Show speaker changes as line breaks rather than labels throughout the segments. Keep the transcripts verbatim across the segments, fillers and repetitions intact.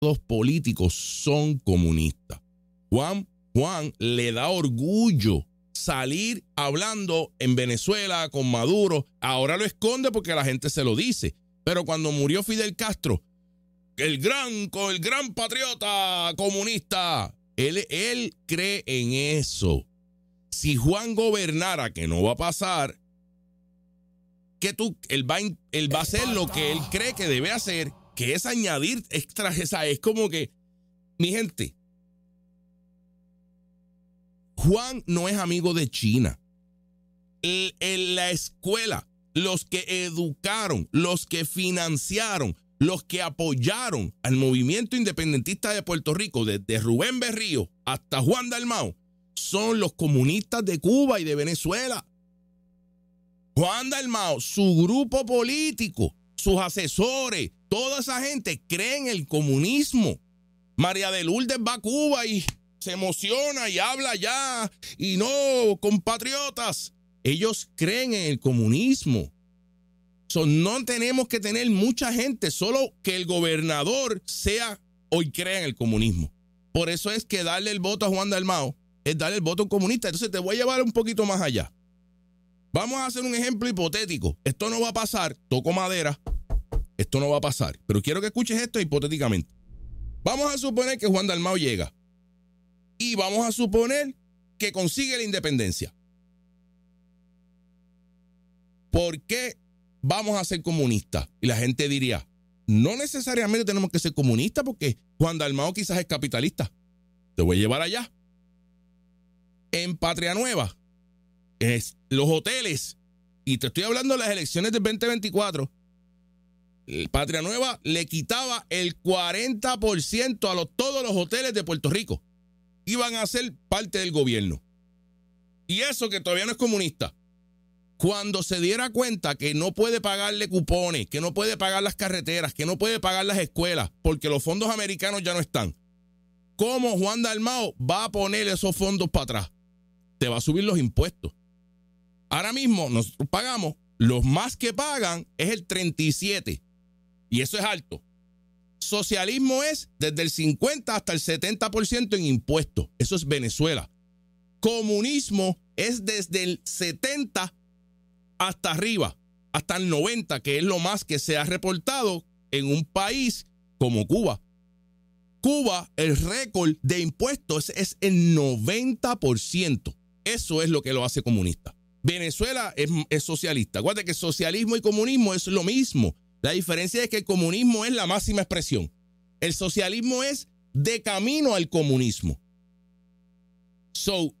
políticos son comunistas. Juan, Juan le da orgullo salir hablando en Venezuela con Maduro. Ahora lo esconde porque la gente se lo dice. Pero cuando murió Fidel Castro, el gran, el gran patriota comunista, él, él cree en eso. Si Juan gobernara, que no va a pasar, que tú, él va, él va a hacer lo que él cree que debe hacer, que es añadir extras. Esa es como que, mi gente, Juan no es amigo de China. El, en la escuela, los que educaron, los que financiaron, los que apoyaron al movimiento independentista de Puerto Rico, desde Rubén Berrío hasta Juan Dalmau, son los comunistas de Cuba y de Venezuela. Juan Dalmau, su grupo político, sus asesores, toda esa gente cree en el comunismo. María de Lourdes va a Cuba y se emociona y habla ya, y no, compatriotas. Ellos creen en el comunismo. So, no tenemos que tener mucha gente, solo que el gobernador sea o crea en el comunismo. Por eso es que darle el voto a Juan Dalmau es darle el voto a un comunista. Entonces te voy a llevar un poquito más allá. Vamos a hacer un ejemplo hipotético. Esto no va a pasar, toco madera, esto no va a pasar. Pero quiero que escuches esto hipotéticamente. Vamos a suponer que Juan Dalmau llega y vamos a suponer que consigue la independencia. ¿Por qué vamos a ser comunistas? Y la gente diría, no necesariamente tenemos que ser comunistas porque Juan Dalmau quizás es capitalista. Te voy a llevar allá. En Patria Nueva, es, los hoteles, y te estoy hablando de las elecciones del veinte veinticuatro, Patria Nueva le quitaba el cuarenta por ciento a los, todos los hoteles de Puerto Rico. Iban a ser parte del gobierno. Y eso que todavía no es comunista. Cuando se diera cuenta que no puede pagarle cupones, que no puede pagar las carreteras, que no puede pagar las escuelas, porque los fondos americanos ya no están, ¿cómo Juan Dalmau va a poner esos fondos para atrás? Te va a subir los impuestos. Ahora mismo nosotros pagamos, los más que pagan es el treinta y siete, y eso es alto. Socialismo es desde el cincuenta hasta el setenta por ciento en impuestos. Eso es Venezuela. Comunismo es desde el setenta hasta arriba, hasta el noventa, que es lo más que se ha reportado en un país como Cuba. Cuba, el récord de impuestos es, es el noventa por ciento. Eso es lo que lo hace comunista. Venezuela es, es socialista. Acuérdate que socialismo y comunismo es lo mismo. La diferencia es que el comunismo es la máxima expresión. El socialismo es de camino al comunismo. So,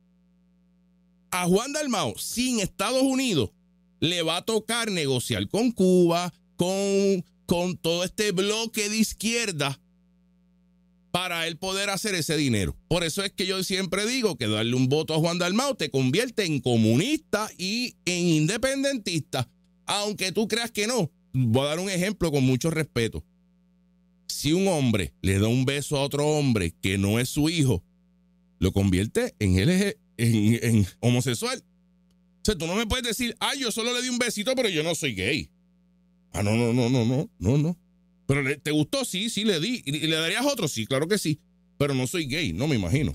a Juan Dalmau, sin Estados Unidos, le va a tocar negociar con Cuba, con, con todo este bloque de izquierda, para él poder hacer ese dinero. Por eso es que yo siempre digo que darle un voto a Juan Dalmau te convierte en comunista y en independentista, aunque tú creas que no. Voy a dar un ejemplo con mucho respeto. Si un hombre le da un beso a otro hombre que no es su hijo, lo convierte en, L G, en, en homosexual. O sea, tú no me puedes decir, ah, yo solo le di un besito, pero yo no soy gay. Ah, no, no, no, no, no, no, no. Pero le, ¿te gustó? Sí, sí, le di. ¿Y le darías otro? Sí, claro que sí. Pero no soy gay, no me imagino.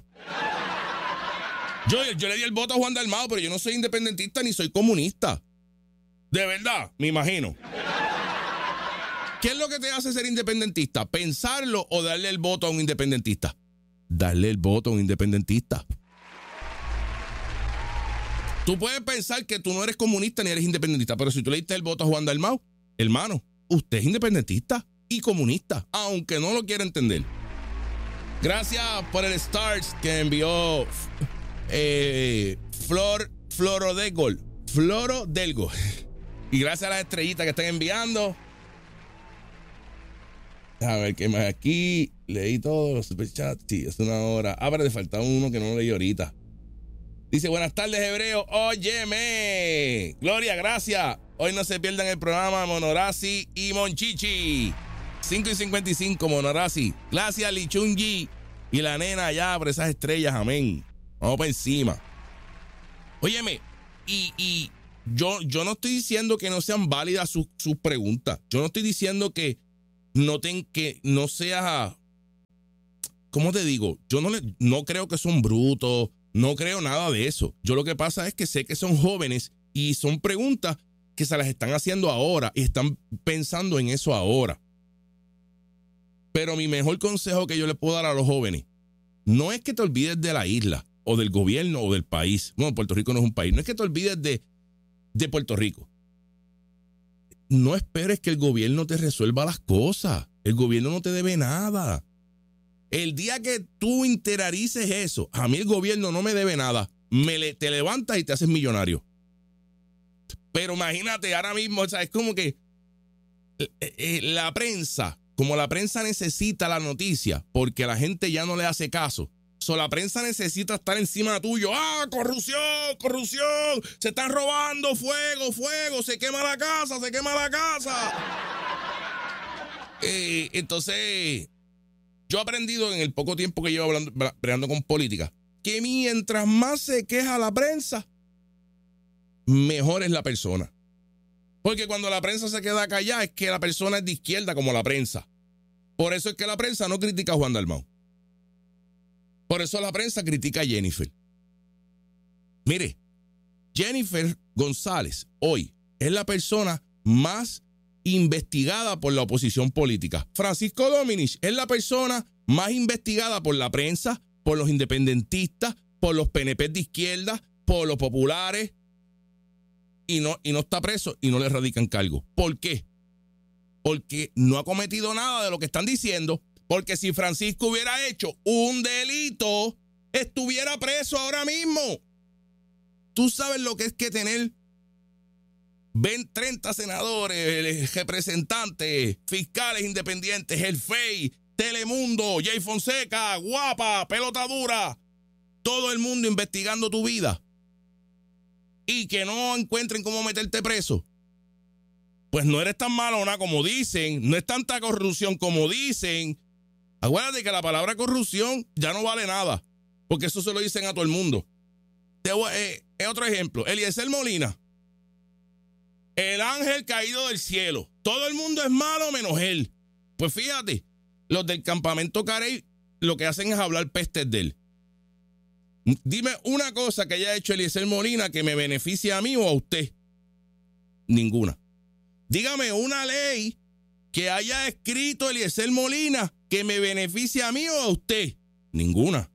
Yo, yo le di el voto a Juan Dalmau, pero yo no soy independentista ni soy comunista. De verdad, me imagino. ¿Qué es lo que te hace ser independentista? ¿Pensarlo o darle el voto a un independentista? Darle el voto a un independentista. Tú puedes pensar que tú no eres comunista ni eres independentista, pero si tú le diste el voto a Juan Dalmau, hermano, usted es independentista y comunista, aunque no lo quiera entender. Gracias por el stars que envió eh, Flor Florodelgo. Florodelgo. Y gracias a las estrellitas que están enviando. A ver qué más aquí. Leí todos los superchats. Sí, es una hora. Ah, pero te faltaba uno que no lo leí ahorita. Dice, buenas tardes, Hebreo. Óyeme. Gloria, gracias. Hoy no se pierdan el programa Monorazi y Monchichi. cinco y cincuenta y cinco, Monorazi. Gracias, Lichungi. Y la nena allá por esas estrellas. Amén. Vamos para encima. Óyeme. Y, y yo, yo no estoy diciendo que no sean válidas sus, sus preguntas. Yo no estoy diciendo que no, ten, que no sea ¿cómo te digo? Yo no, le, no creo que son brutos, no creo nada de eso. Yo lo que pasa es que sé que son jóvenes y son preguntas que se las están haciendo ahora y están pensando en eso ahora. Pero mi mejor consejo que yo le puedo dar a los jóvenes no es que te olvides de la isla o del gobierno o del país. Bueno, Puerto Rico no es un país. No es que te olvides de, de Puerto Rico. No esperes que el gobierno te resuelva las cosas. El gobierno no te debe nada. El día que tú interiorices eso, a mí el gobierno no me debe nada, me le, te levantas y te haces millonario. Pero imagínate, ahora mismo, o sea, es como que eh, eh, la prensa, como la prensa necesita la noticia, porque la gente ya no le hace caso. So, la prensa necesita estar encima tuyo. ¡Ah, corrupción, corrupción! Se están robando, fuego, fuego, se quema la casa, se quema la casa. Eh, entonces, yo he aprendido en el poco tiempo que llevo hablando, peleando con política, que mientras más se queja la prensa, mejor es la persona. Porque cuando la prensa se queda callada es que la persona es de izquierda como la prensa. Por eso es que la prensa no critica a Juan Dalmau. Por eso la prensa critica a Jennifer. Mire, Jennifer González hoy es la persona más investigada por la oposición política. Francisco Dominich es la persona más investigada por la prensa, por los independentistas, por los P N P de izquierda, por los populares. Y no, y no está preso y no le radican cargo. ¿Por qué? Porque no ha cometido nada de lo que están diciendo. Porque si Francisco hubiera hecho un delito, estuviera preso ahora mismo. Tú sabes lo que es que tener veinte, treinta senadores, representantes, fiscales independientes, el F E I, Telemundo, Jay Fonseca, Guapa, Pelota Dura, todo el mundo investigando tu vida. Y que no encuentren cómo meterte preso. Pues no eres tan malona como dicen, no es tanta corrupción como dicen. Acuérdate que la palabra corrupción ya no vale nada, porque eso se lo dicen a todo el mundo. Te voy, eh, es otro ejemplo, Eliezer Molina, el ángel caído del cielo. Todo el mundo es malo menos él. Pues fíjate, los del campamento Carey lo que hacen es hablar pestes de él. Dime una cosa que haya hecho Eliezer Molina que me beneficie a mí o a usted. Ninguna. Dígame una ley que haya escrito Eliezer Molina que me beneficie a mí o a usted. Ninguna.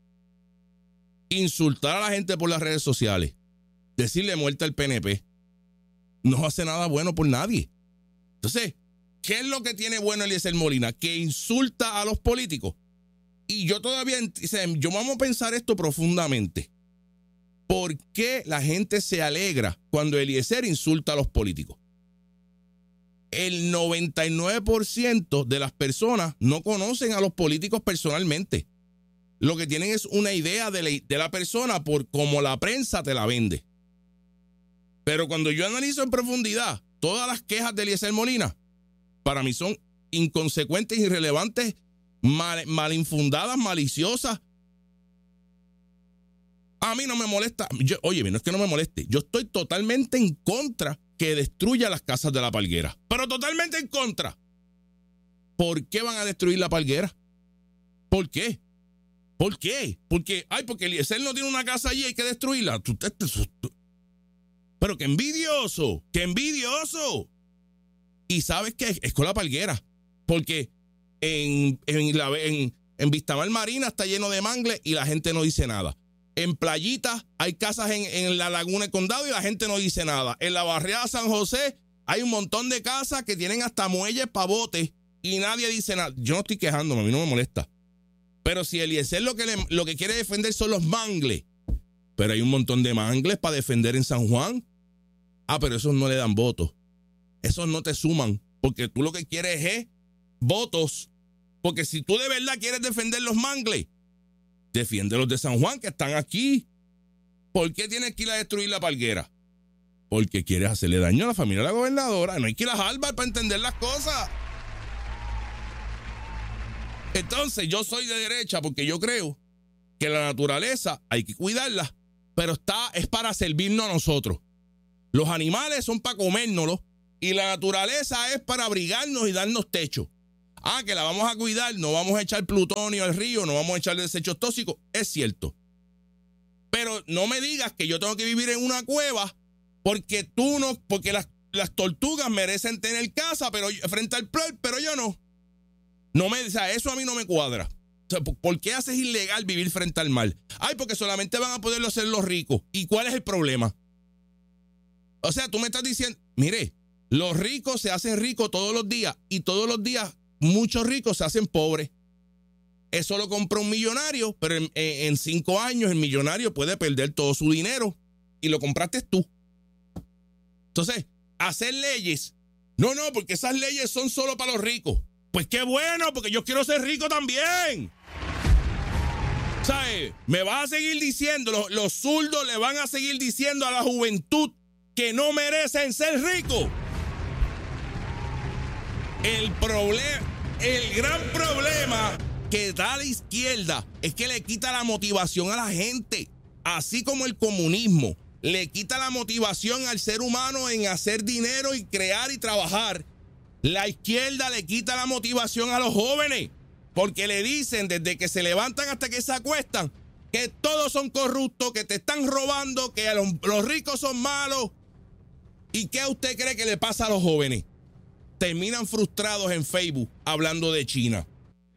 Insultar a la gente por las redes sociales, decirle muerte al P N P, no hace nada bueno por nadie. Entonces, ¿qué es lo que tiene bueno Eliezer Molina? Que insulta a los políticos. Y yo todavía, yo vamos a pensar esto profundamente. ¿Por qué la gente se alegra cuando Eliezer insulta a los políticos? El noventa y nueve por ciento de las personas no conocen a los políticos personalmente. Lo que tienen es una idea de la, de la persona por cómo la prensa te la vende. Pero cuando yo analizo en profundidad todas las quejas de Eliezer Molina, para mí son inconsecuentes, irrelevantes, mal, mal infundadas, maliciosas. A mí no me molesta. Yo, oye, no es que no me moleste. Yo estoy totalmente en contra que destruya las casas de la Palguera. Pero totalmente en contra. ¿Por qué van a destruir la Palguera? ¿Por qué? ¿Por qué? Porque, ay, porque Eliezer no tiene una casa allí, hay que destruirla. Pero qué envidioso, qué envidioso. Y sabes que es con la Palguera. Porque en, en, la, en, en Vistamar Marina está lleno de mangles y la gente no dice nada. En Playita hay casas en, en la Laguna del Condado y la gente no dice nada. En la barriada San José hay un montón de casas que tienen hasta muelles para botes y nadie dice nada. Yo no estoy quejándome, a mí no me molesta. Pero si Eliezer lo que, le, lo que quiere defender son los mangles, pero hay un montón de mangles para defender en San Juan. Ah, pero esos no le dan votos. Esos no te suman, porque tú lo que quieres es votos. Porque si tú de verdad quieres defender los mangles, defiende los de San Juan que están aquí. ¿Por qué tienes que ir a destruir la Palguera? Porque quieres hacerle daño a la familia de la gobernadora. No hay que ir a Harvard para entender las cosas. Entonces yo soy de derecha porque yo creo que la naturaleza hay que cuidarla, pero está, es para servirnos a nosotros. Los animales son para comérnoslos y la naturaleza es para abrigarnos y darnos techo. Ah, que la vamos a cuidar, no vamos a echar plutonio al río, no vamos a echar desechos tóxicos. Es cierto. Pero no me digas que yo tengo que vivir en una cueva porque tú no, porque las, las tortugas merecen tener casa pero frente al play, pero yo no. No me, o sea, eso a mí no me cuadra. O sea, ¿por qué haces ilegal vivir frente al mar? Ay, porque solamente van a poderlo hacer los ricos. ¿Y cuál es el problema? O sea, tú me estás diciendo, mire, los ricos se hacen ricos todos los días y todos los días muchos ricos se hacen pobres. Eso lo compró un millonario, pero en, en cinco años el millonario puede perder todo su dinero y lo compraste tú. Entonces, hacer leyes. No, no, porque esas leyes son solo para los ricos. Pues qué bueno, porque yo quiero ser rico también. ¿Sabes? Me vas a seguir diciendo, los, los zurdos le van a seguir diciendo a la juventud que no merecen ser ricos. El problema, el gran problema que da la izquierda es que le quita la motivación a la gente, así como el comunismo le quita la motivación al ser humano en hacer dinero y crear y trabajar. La izquierda le quita la motivación a los jóvenes porque le dicen desde que se levantan hasta que se acuestan que todos son corruptos, que te están robando, que los, los ricos son malos. ¿Y qué usted cree que le pasa a los jóvenes? Terminan frustrados en Facebook hablando de China.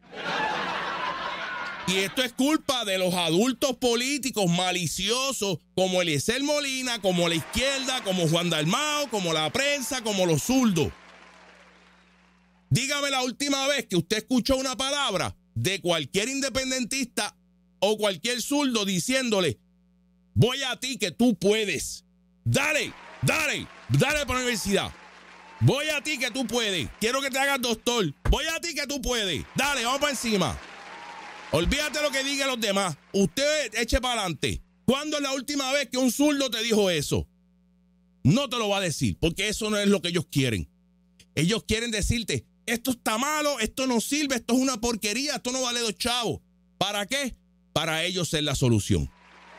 Y esto es culpa de los adultos políticos maliciosos como Eliezer Molina, como la izquierda, como Juan Dalmao, como la prensa, como los zurdos. Dígame la última vez que usted escuchó una palabra de cualquier independentista o cualquier zurdo diciéndole, voy a ti que tú puedes. Dale, dale, dale por la universidad. Voy a ti que tú puedes. Quiero que te hagas doctor. Voy a ti que tú puedes. Dale, vamos para encima. Olvídate lo que digan los demás. Usted eche para adelante. ¿Cuándo es la última vez que un zurdo te dijo eso? No te lo va a decir, porque eso no es lo que ellos quieren. Ellos quieren decirte, esto está malo, esto no sirve, esto es una porquería, esto no vale dos chavos. ¿Para qué? Para ellos ser la solución.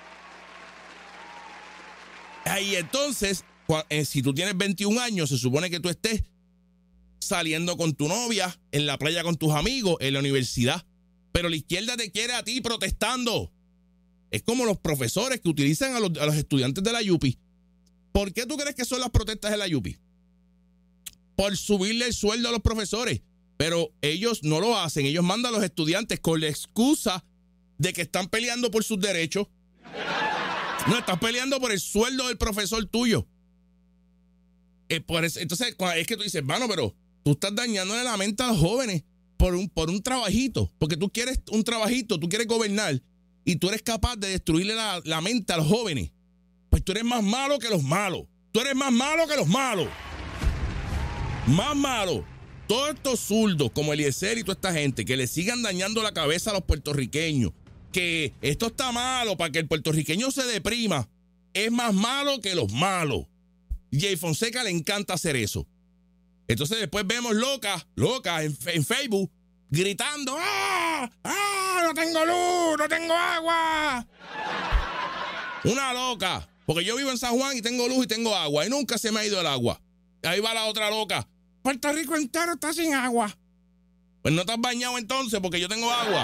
Y entonces, si tú tienes veintiún años, se supone que tú estés saliendo con tu novia, en la playa con tus amigos, en la universidad. Pero la izquierda te quiere a ti protestando. Es como los profesores que utilizan a los, a los estudiantes de la Yupi. ¿Por qué tú crees que son las protestas de la Yupi? Por subirle el sueldo a los profesores. Pero ellos no lo hacen. Ellos mandan a los estudiantes con la excusa de que están peleando por sus derechos. No, están peleando por el sueldo del profesor tuyo. Eh, por eso, entonces, es que tú dices, mano, pero tú estás dañándole la mente a los jóvenes por un, por un trabajito. Porque tú quieres un trabajito, tú quieres gobernar y tú eres capaz de destruirle la, la mente a los jóvenes. Pues tú eres más malo que los malos. Tú eres más malo que los malos. Más malo. Todos estos zurdos como Eliezer y toda esta gente que le sigan dañando la cabeza a los puertorriqueños, que esto está malo para que el puertorriqueño se deprima, es más malo que los malos. Jay Fonseca le encanta hacer eso. Entonces después vemos locas, locas en, en Facebook gritando, ¡ah! ¡Ah! ¡No tengo luz! ¡No tengo agua! Una loca. Porque yo vivo en San Juan y tengo luz y tengo agua y nunca se me ha ido el agua. Ahí va la otra loca. Puerto Rico entero está sin agua. Pues no te has bañado entonces porque yo tengo agua.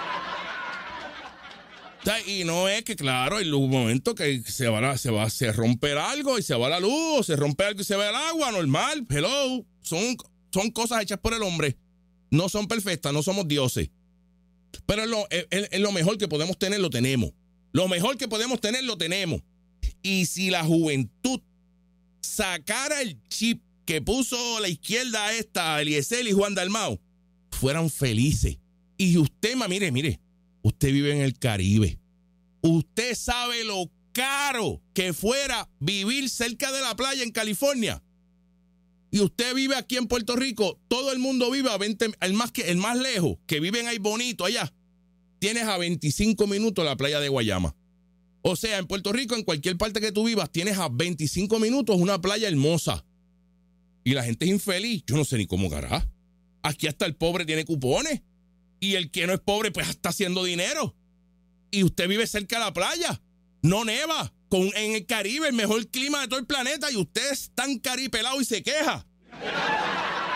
O sea, y no es que, claro, hay un momento que se va, la, se va se romper algo y se va la luz, o se rompe algo y se va el agua, normal, hello. Son, son cosas hechas por el hombre. No son perfectas, no somos dioses. Pero es lo, es, es lo mejor que podemos tener, lo tenemos. Lo mejor que podemos tener, lo tenemos. Y si la juventud sacara el chip que puso la izquierda esta, Eliezer y Juan Dalmao, fueran felices. Y usted, ma, mire, mire, usted vive en el Caribe. Usted sabe lo caro que fuera vivir cerca de la playa en California. Y usted vive aquí en Puerto Rico. Todo el mundo vive a veinte, el más, que, el más lejos, que viven ahí bonito allá. Tienes a veinticinco minutos la playa de Guayama. O sea, en Puerto Rico, en cualquier parte que tú vivas, tienes a veinticinco minutos una playa hermosa. Y la gente es infeliz. Yo no sé ni cómo gará. Aquí hasta el pobre tiene cupones. Y el que no es pobre, pues está haciendo dinero. Y usted vive cerca de la playa. No neva. Con, en el Caribe, el mejor clima de todo el planeta. Y usted es tan caripelado y se queja.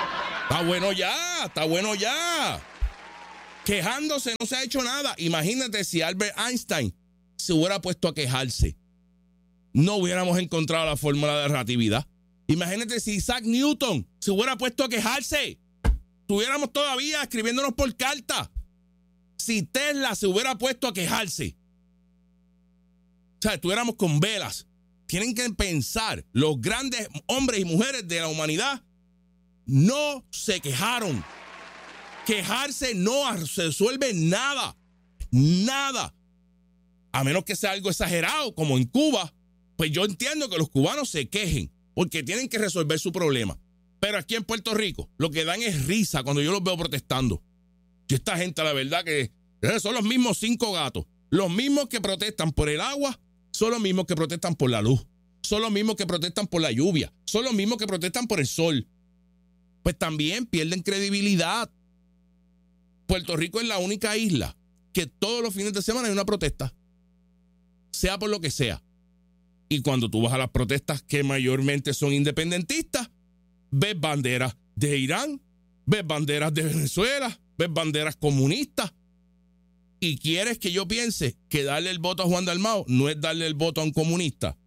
Está bueno ya, está bueno ya. Quejándose no se ha hecho nada. Imagínate si Albert Einstein se hubiera puesto a quejarse. No hubiéramos encontrado la fórmula de relatividad. Imagínate si Isaac Newton se hubiera puesto a quejarse. Estuviéramos todavía escribiéndonos por carta. Si Tesla se hubiera puesto a quejarse. O sea, estuviéramos con velas. Tienen que pensar, los grandes hombres y mujeres de la humanidad no se quejaron. Quejarse no resuelve nada. Nada. A menos que sea algo exagerado, como en Cuba. Pues yo entiendo que los cubanos se quejen porque tienen que resolver su problema. Pero aquí en Puerto Rico lo que dan es risa cuando yo los veo protestando. Y esta gente, la verdad que son los mismos cinco gatos. Los mismos que protestan por el agua son los mismos que protestan por la luz. Son los mismos que protestan por la lluvia. Son los mismos que protestan por el sol. Pues también pierden credibilidad. Puerto Rico es la única isla que todos los fines de semana hay una protesta. Sea por lo que sea. Y cuando tú vas a las protestas que mayormente son independentistas, ves banderas de Irán, ves banderas de Venezuela, ves banderas comunistas. Y quieres que yo piense que darle el voto a Juan Dalmau no es darle el voto a un comunista.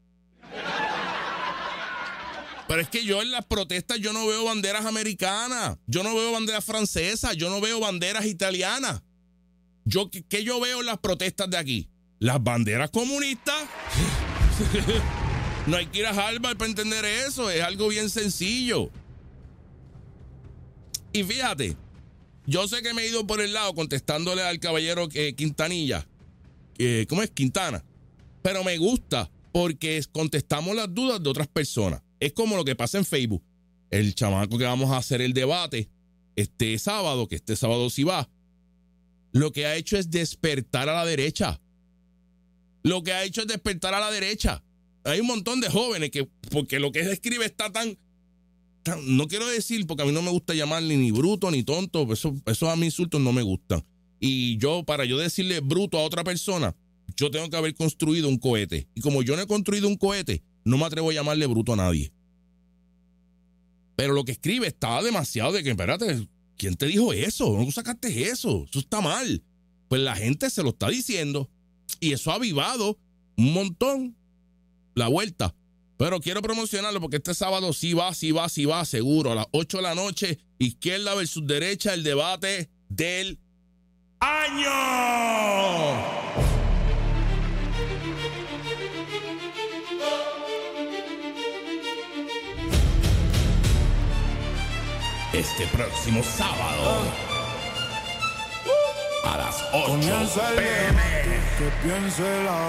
Pero es que yo en las protestas yo no veo banderas americanas, yo no veo banderas francesas, yo no veo banderas italianas. Yo, ¿qué yo veo en las protestas de aquí? Las banderas comunistas. No hay que ir a Harvard para entender eso, es algo bien sencillo. Y fíjate, yo sé que me he ido por el lado contestándole al caballero eh, Quintanilla, eh, ¿cómo es? Quintana. Pero me gusta porque contestamos las dudas de otras personas. Es como lo que pasa en Facebook. El chamaco que vamos a hacer el debate este sábado, que este sábado sí va, lo que ha hecho es despertar a la derecha. Lo que ha hecho es despertar a la derecha. Hay un montón de jóvenes que, porque lo que él escribe está tan, tan, no quiero decir, porque a mí no me gusta llamarle ni bruto ni tonto, eso, esos a mí insultos no me gustan. Y yo, para yo decirle bruto a otra persona, yo tengo que haber construido un cohete. Y como yo no he construido un cohete, no me atrevo a llamarle bruto a nadie. Pero lo que escribe está demasiado de que, espérate, ¿quién te dijo eso? ¿No sacaste eso? Eso está mal. Pues la gente se lo está diciendo y eso ha avivado un montón la vuelta. Pero quiero promocionarlo porque este sábado sí va, sí va, sí va, seguro. A las ocho de la noche, izquierda versus derecha, el debate del año. Este próximo sábado a las ocho p m